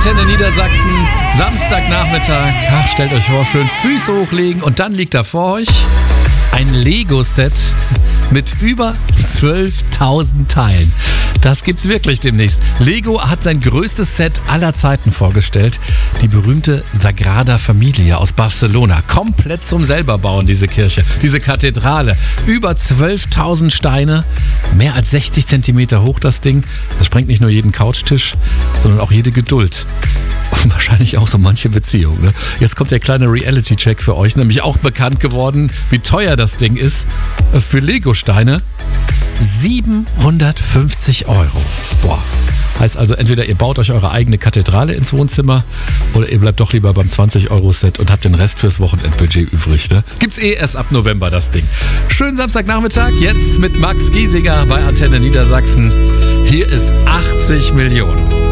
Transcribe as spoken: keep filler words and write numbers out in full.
Antenne Niedersachsen, Samstagnachmittag. Ach, stellt euch vor, schön Füße hochlegen und dann liegt da vor euch ein Lego-Set mit über zwölftausend Teilen. Das gibt's wirklich demnächst. Lego hat sein größtes Set aller Zeiten vorgestellt. Die berühmte Sagrada Familia aus Barcelona. Komplett zum selberbauen, diese Kirche, diese Kathedrale. Über zwölftausend Steine, mehr als sechzig Zentimeter hoch das Ding. Das sprengt nicht nur jeden Couchtisch, sondern auch jede Geduld. Und wahrscheinlich auch so manche Beziehung. Ne? Jetzt kommt der kleine Reality-Check für euch, nämlich auch bekannt geworden, wie teuer das Ding ist. Für Lego-Steine siebenhundertfünfzig Euro. Boah. Heißt also, entweder ihr baut euch eure eigene Kathedrale ins Wohnzimmer oder ihr bleibt doch lieber beim zwanzig-Euro-Set und habt den Rest fürs Wochenendbudget übrig. Ne? Gibt's eh erst ab November das Ding. Schönen Samstagnachmittag, jetzt mit Max Giesinger bei Antenne Niedersachsen. Hier ist achtzig Millionen.